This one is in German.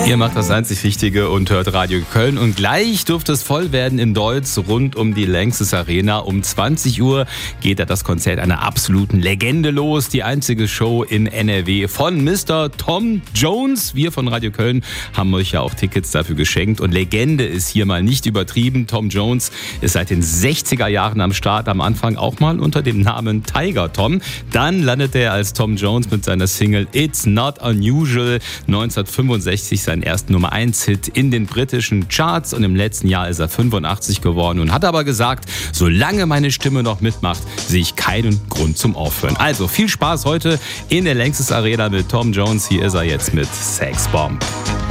Ihr macht das einzig Richtige und hört Radio Köln. Und gleich dürfte es voll werden in Deutz rund um die Lanxess Arena. Um 20 Uhr geht da das Konzert einer absoluten Legende los. Die einzige Show in NRW von Mr. Tom Jones. Wir von Radio Köln haben euch ja auch Tickets dafür geschenkt. Und Legende ist hier mal nicht übertrieben. Tom Jones ist seit den 60er Jahren am Start. Am Anfang auch mal unter dem Namen Tiger Tom. Dann landete er als Tom Jones mit seiner Single It's Not Unusual 1965 seinen ersten Nummer-1-Hit in den britischen Charts. Und im letzten Jahr ist er 85 geworden und hat aber gesagt, solange meine Stimme noch mitmacht, sehe ich keinen Grund zum Aufhören. Also viel Spaß heute in der Lanxess Arena mit Tom Jones. Hier ist er jetzt mit Sex Bomb.